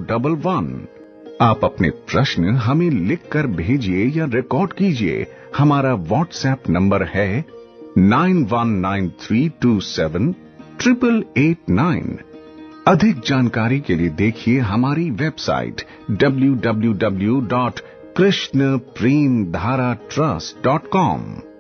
आप अपने प्रश्न हमें लिखकर भेजिए या रिकॉर्ड कीजिए। हमारा व्हाट्सएप नंबर है 9193278889। अधिक जानकारी के लिए देखिए हमारी वेबसाइट www.krishnapremdharatrust.com।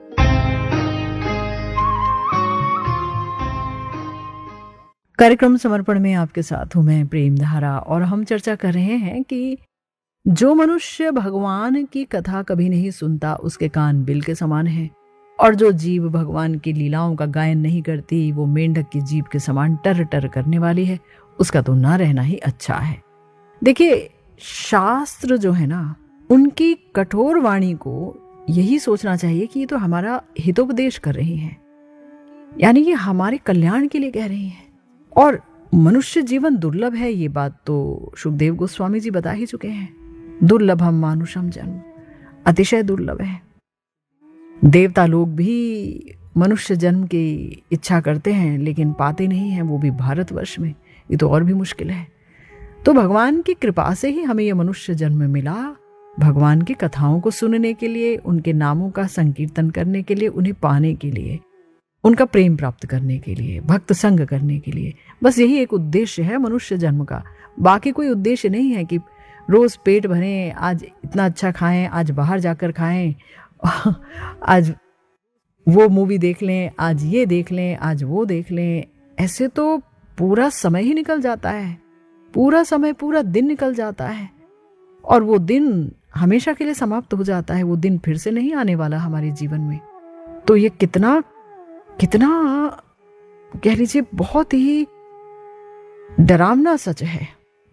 कार्यक्रम समर्पण में आपके साथ हूं मैं प्रेम धारा, और हम चर्चा कर रहे हैं कि जो मनुष्य भगवान की कथा कभी नहीं सुनता उसके कान बिल के समान हैं, और जो जीव भगवान की लीलाओं का गायन नहीं करती वो मेंढक की जीभ के समान टर टर करने वाली है, उसका तो ना रहना ही अच्छा है। देखिए, शास्त्र जो है ना, उनकी कठोर वाणी को यही सोचना चाहिए कि ये तो हमारा हितोपदेश कर रही हैं, यानी ये हमारे कल्याण के लिए कह रही हैं। और मनुष्य जीवन दुर्लभ है, ये बात तो सुखदेव गोस्वामी जी बता ही चुके हैं। दुर्लभम मानुषम जन्म, अतिशय दुर्लभ है। देवता लोग भी मनुष्य जन्म की इच्छा करते हैं लेकिन पाते नहीं हैं, वो भी भारतवर्ष में, ये तो और भी मुश्किल है। तो भगवान की कृपा से ही हमें यह मनुष्य जन्म मिला, भगवान की कथाओं को सुनने के लिए, उनके नामों का संकीर्तन करने के लिए, उन्हें पाने के लिए, उनका प्रेम प्राप्त करने के लिए, भक्त संग करने के लिए। बस यही एक उद्देश्य है मनुष्य जन्म का। बाकी कोई उद्देश्य नहीं है कि रोज पेट भरें, आज इतना अच्छा खाएं, आज बाहर जाकर खाएं, आज वो मूवी देख लें, आज ये देख लें, आज वो देख लें। ऐसे तो पूरा समय ही निकल जाता है, पूरा समय, पूरा दिन निकल जाता है, और वो दिन हमेशा के लिए समाप्त हो जाता है। वो दिन फिर से नहीं आने वाला हमारे जीवन में। तो ये कितना कह लीजिए बहुत ही डरावना सच है।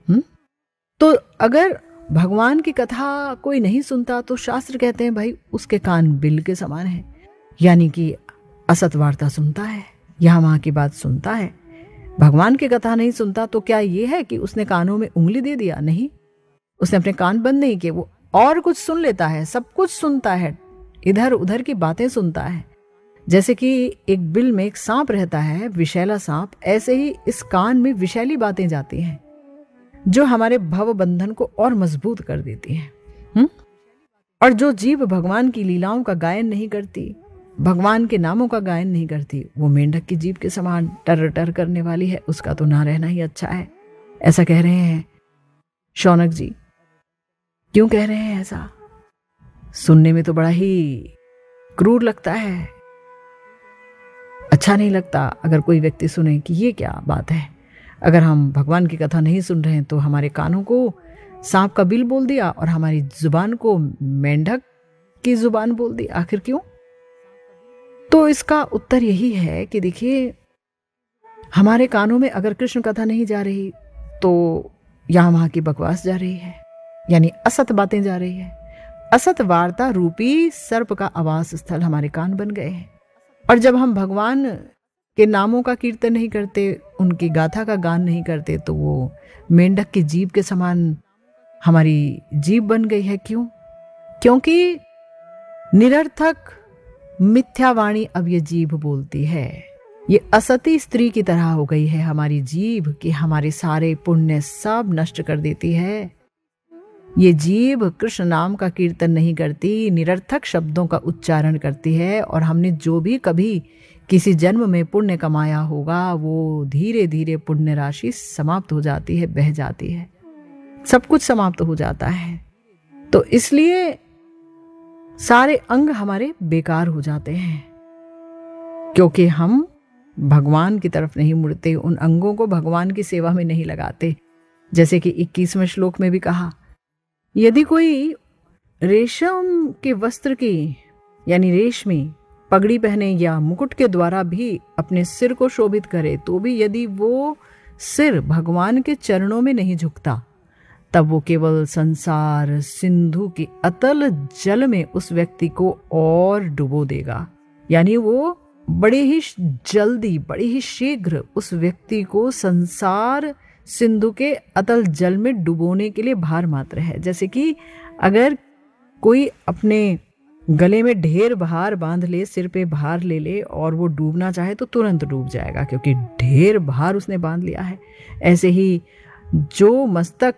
तो अगर भगवान की कथा कोई नहीं सुनता तो शास्त्र कहते हैं भाई उसके कान बिल के समान है, यानी कि असत वार्ता सुनता है, यहाँ वहां की बात सुनता है। भगवान की कथा नहीं सुनता तो क्या ये है कि उसने कानों में उंगली दे दिया? नहीं, उसने अपने कान बंद नहीं किए, वो और कुछ सुन लेता है, सब कुछ सुनता है, इधर उधर की बातें सुनता है। जैसे कि एक बिल में एक सांप रहता है, विषैला सांप, ऐसे ही इस कान में विषैली बातें जाती हैं जो हमारे भव बंधन को और मजबूत कर देती हैं। और जो जीव भगवान की लीलाओं का गायन नहीं करती, भगवान के नामों का गायन नहीं करती, वो मेंढक की जीभ के समान टर टर करने वाली है, उसका तो ना रहना ही अच्छा है। ऐसा कह रहे हैं शौनक जी। क्यों कह रहे हैं ऐसा? सुनने में तो बड़ा ही क्रूर लगता है, अच्छा नहीं लगता अगर कोई व्यक्ति सुने कि ये क्या बात है। अगर हम भगवान की कथा नहीं सुन रहे हैं तो हमारे कानों को सांप का बिल बोल दिया और हमारी जुबान को मेंढक की जुबान बोल दी। आखिर क्यों? तो इसका उत्तर यही है कि देखिए, हमारे कानों में अगर कृष्ण कथा नहीं जा रही तो यहां वहां की बकवास जा रही है, यानी असत बातें जा रही है। असत वार्ता रूपी सर्प का आवास स्थल हमारे कान बन गए हैं। और जब हम भगवान के नामों का कीर्तन नहीं करते, उनकी गाथा का गान नहीं करते, तो वो मेंढक की जीभ के समान हमारी जीभ बन गई है। क्यों? क्योंकि निरर्थक मिथ्या वाणी अब ये जीभ बोलती है। ये असती स्त्री की तरह हो गई है हमारी जीभ कि हमारे सारे पुण्य सब नष्ट कर देती है। ये जीभ कृष्ण नाम का कीर्तन नहीं करती, निरर्थक शब्दों का उच्चारण करती है, और हमने जो भी कभी किसी जन्म में पुण्य कमाया होगा वो धीरे धीरे पुण्य राशि समाप्त हो जाती है, बह जाती है, सब कुछ समाप्त हो जाता है। तो इसलिए सारे अंग हमारे बेकार हो जाते हैं, क्योंकि हम भगवान की तरफ नहीं मुड़ते, उन अंगों को भगवान की सेवा में नहीं लगाते। जैसे कि 21वें श्लोक में भी कहा, यदि कोई रेशम के वस्त्र की यानी रेशमी पगड़ी पहने या मुकुट के द्वारा भी अपने सिर को शोभित करे, तो भी यदि वो सिर भगवान के चरणों में नहीं झुकता, तब वो केवल संसार सिंधु के अतल जल में उस व्यक्ति को और डुबो देगा। यानी वो बड़े ही जल्दी, बड़े ही शीघ्र उस व्यक्ति को संसार सिंधु के अतल जल में डुबोने के लिए भार मात्र है। जैसे कि अगर कोई अपने गले में ढेर भार बांध ले, सिर पे भार ले ले और वो डूबना चाहे तो तुरंत डूब जाएगा, क्योंकि ढेर भार उसने बांध लिया है। ऐसे ही जो मस्तक